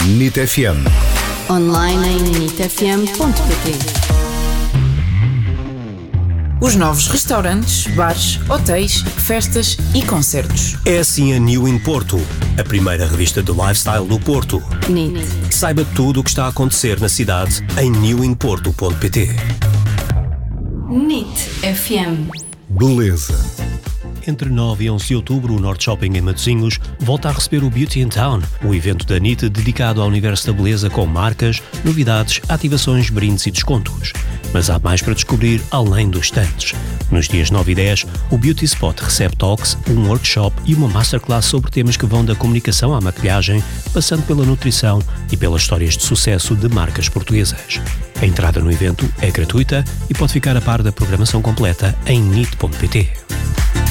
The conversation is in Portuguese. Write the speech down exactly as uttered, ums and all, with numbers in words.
NIT F M. Online em nit f m ponto p t. Os novos restaurantes, bares, hotéis, festas e concertos. É assim a New in Porto, a primeira revista de lifestyle do Porto. NIT. Saiba tudo o que está a acontecer na cidade em new in porto ponto p t. NIT F M. Beleza. Entre nove e onze de outubro, o Norte Shopping em Matosinhos volta a receber o Beauty in Town, o evento da NIT dedicado ao universo da beleza com marcas, novidades, ativações, brindes e descontos. Mas há mais para descobrir além dos stands. Nos dias nove e dez, o Beauty Spot recebe talks, um workshop e uma masterclass sobre temas que vão da comunicação à maquilhagem, passando pela nutrição e pelas histórias de sucesso de marcas portuguesas. A entrada no evento é gratuita e pode ficar a par da programação completa em nit ponto p t.